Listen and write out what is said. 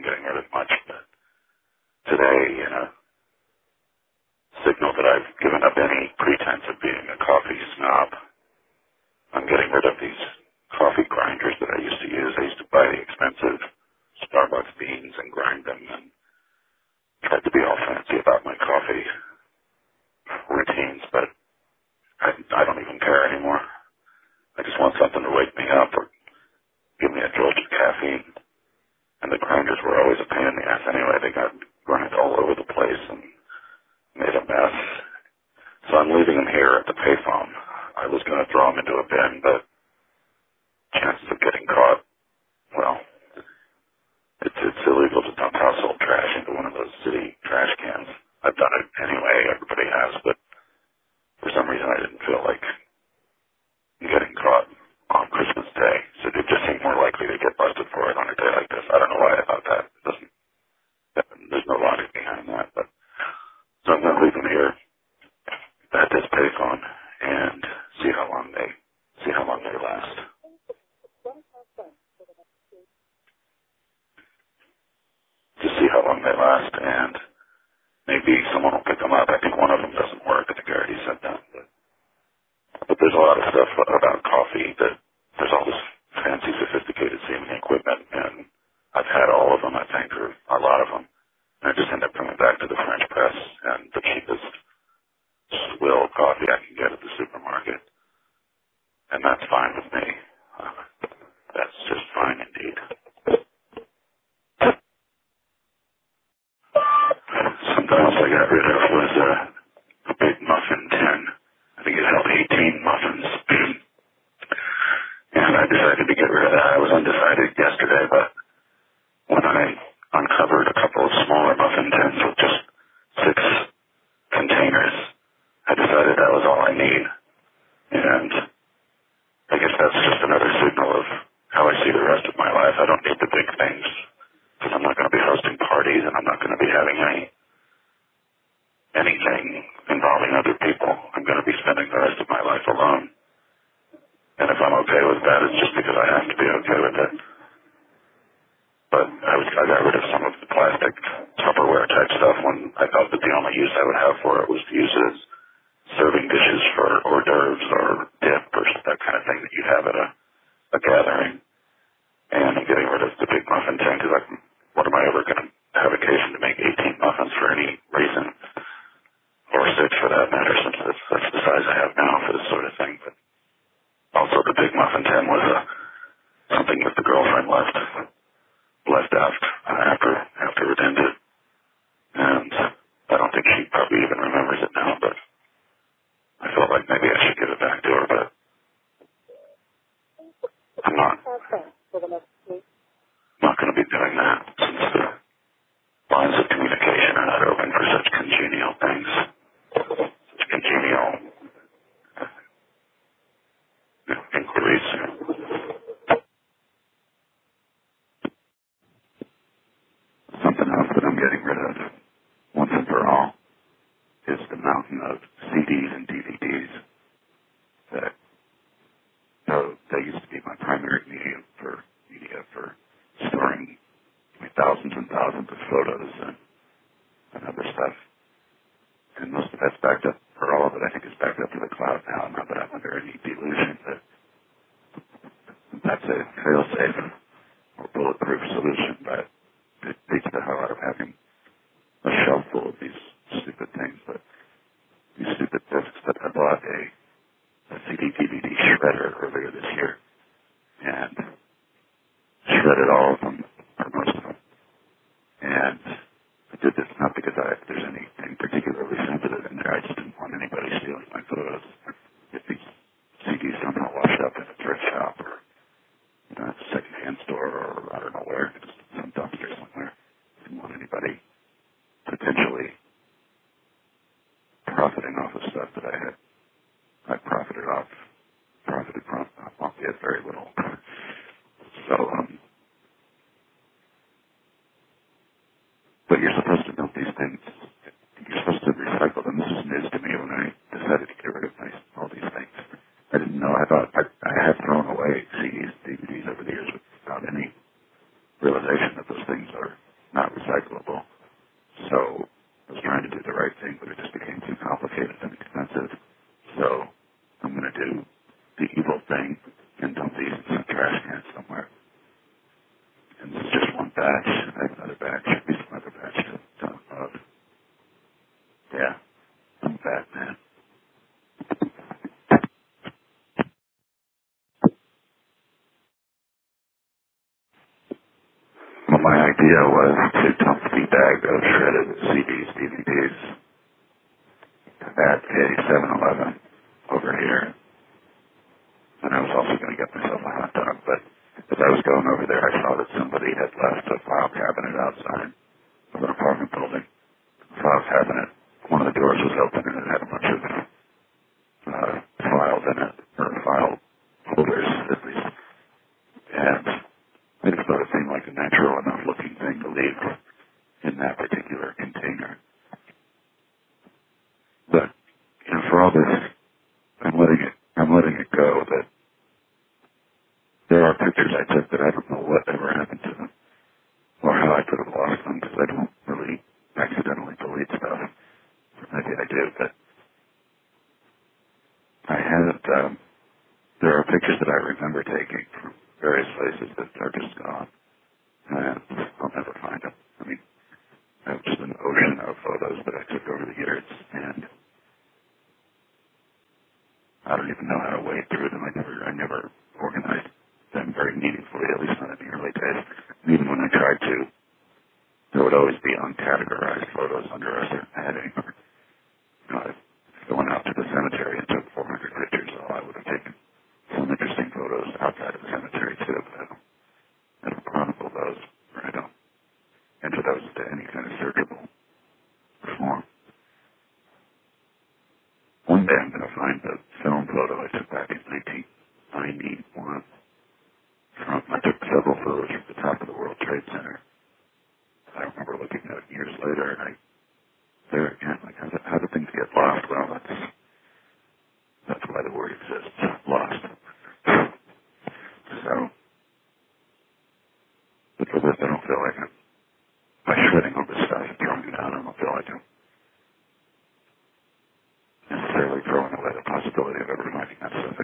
getting rid of much, but today, in a signal that I've given up any pretense of being a coffee snob, I'm getting rid of these coffee grinders that I used to use. I used to buy the expensive Starbucks beans and grind them and tried to be all fancy about my coffee routines, but I don't even care anymore. I just want something to wake me up or give me a jolt of caffeine. And the grinders were always a pain in the ass anyway. They got grind all over the place and made a mess. So I'm leaving them here at the payphone. I was going to throw them into a bin, but chances of getting caught, well, it's illegal to dump household trash into one of those city trash cans. I've done it anyway. Everybody has, but for some reason I didn't feel like getting caught on Christmas Day. So it just seemed more likely to get busted for it on a day like this. I don't know why I thought that. There's no logic behind that, but so I'm going to leave them here at this payphone and see how long they last. Just see how long they last, and maybe someone will pick them up. I think one of them doesn't work. I think I already said that. But there's a lot of stuff about coffee that there's all this fancy, sophisticated seeming equipment, and I've had all of them, I think, or a lot of them. And I just end up coming back to the French press and the cheapest swill coffee I can get at the supermarket. And that's fine with me. That's just fine indeed. Something else I got rid of was a big muffin tin. I think it held 18 muffins. And I decided to get rid of that. I was undecided yesterday, but when I uncovered a couple of smaller muffin tins with just 6 containers, I decided that was all I need. And I guess that's just another signal of how I see the rest of my life. I don't need the big things because I'm not going to be hosting parties and I'm not going to be having anything involving other people. I'm going to be spending the rest of my life alone. And if I'm okay with that, it's just because I have to be okay with it. But I got rid of some of the plastic Tupperware type stuff when I thought that the only use I would have for it was to use it as serving dishes for hors d'oeuvres or dip or that kind of thing that you'd have at a gathering. And I'm getting rid of the big muffin tin because what am I ever going to have occasion to make 18 muffins for any reason? Or 6 for that matter, since that's the size I have now for this sort of thing. But also the big muffin tin was something that the girlfriend left after it ended. And I don't think she probably even remembers it now, but I felt like maybe I should give it back to her, but I'm not going to be doing that since the lines of communication are not open for such congenial things, such congenial inquiries. Something else that I'm getting rid of once and for all is the mountain of CDs and DVDs that they used to be my primary media for storing thousands and thousands of photos and other stuff. And most of that's backed up, or all of it I think is backed up to the cloud now, not that I'm under any delusion that that's a fail-safe or bulletproof solution, but it beats the hell out of having a shelf full of these stupid things, but these stupid discs that I bought a CD-DVD shredder earlier this year and shredded all of them, or most of them. And I did this not because there's anything particularly sensitive in there. I just didn't want anybody stealing my photos. If these CDs somehow washed up in a thrift shop or a secondhand store or I don't know where, just some dumpster somewhere. I didn't want anybody potentially profiting off of stuff that I profited from, albeit very little. So, but you're supposed to dump these things. You're supposed to recycle them. This was news to me when I decided to get rid of all these things. I didn't know. I thought I had thrown away CDs, DVDs over the years without any realization that those things are and dump these in some trash can somewhere. And this is just one batch. I have another batch. Should be some other batch to dump of. Yeah, I'm a bad man. Well, my idea was to dump the bag of shredded CDs, DVDs at a 7-Eleven over here. And I was also going to get myself a hot dog, but as I was going over there, I saw that somebody had left a file cabinet outside of an apartment building. The file cabinet, one of the doors was open and it had a bunch of files in it, or file holders at least. And I just thought it seemed like a natural enough looking thing to leave in that particular container. But, for all this, I'm letting it go that there are pictures I took that I don't know what ever happened to them or how I could have lost them because I don't really accidentally delete stuff. Maybe I do, but I had, there are pictures that I remember taking from various places that are just gone and I'll never find them. I mean, I have just an ocean of photos that I took over the years and I don't even know how to wade through them. I never organized them very meaningfully, at least not in the early days. And even when I tried to, there would always be uncategorized photos under a certain heading. Or, if I went out to the cemetery and took 400 pictures, I would have taken some interesting photos outside of the cemetery too, but I don't chronicle those, or I don't enter those into any kind of searchable form. One day I'm going to find the film photo I took back in 1991 I took several photos from the top of the World Trade Center. I remember looking at it years later, and there again, like, how do things get lost? Well, that's why the word exists, lost. So, but for this, I don't feel like I'm